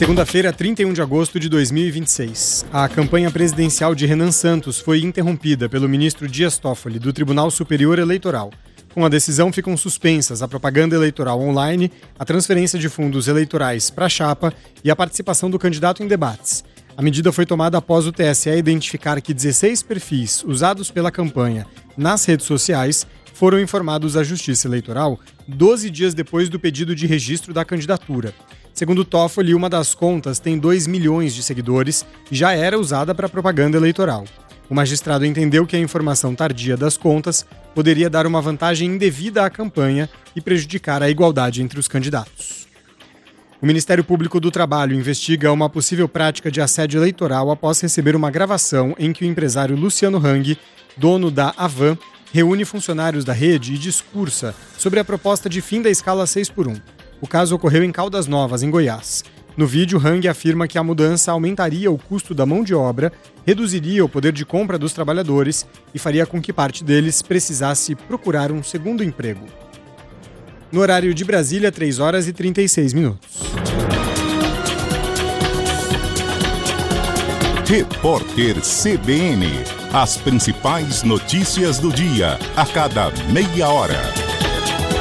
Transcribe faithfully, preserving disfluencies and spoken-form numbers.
Segunda-feira, trinta e um de agosto de dois mil e vinte e seis. A campanha presidencial de Renan Santos foi interrompida pelo ministro Dias Toffoli, do Tribunal Superior Eleitoral. Com a decisão, ficam suspensas a propaganda eleitoral online, a transferência de fundos eleitorais para a chapa e a participação do candidato em debates. A medida foi tomada após o T S E identificar que dezesseis perfis usados pela campanha nas redes sociais foram informados à Justiça Eleitoral doze dias depois do pedido de registro da candidatura. Segundo Toffoli, uma das contas tem dois milhões de seguidores e já era usada para propaganda eleitoral. O magistrado entendeu que a informação tardia das contas poderia dar uma vantagem indevida à campanha e prejudicar a igualdade entre os candidatos. O Ministério Público do Trabalho investiga uma possível prática de assédio eleitoral após receber uma gravação em que o empresário Luciano Hang, dono da Avan, reúne funcionários da rede e discursa sobre a proposta de fim da escala seis por um. O caso ocorreu em Caldas Novas, em Goiás. No vídeo, Hang afirma que a mudança aumentaria o custo da mão de obra, reduziria o poder de compra dos trabalhadores e faria com que parte deles precisasse procurar um segundo emprego. No horário de Brasília, três horas e trinta e seis minutos. Repórter C B N. As principais notícias do dia, a cada meia hora.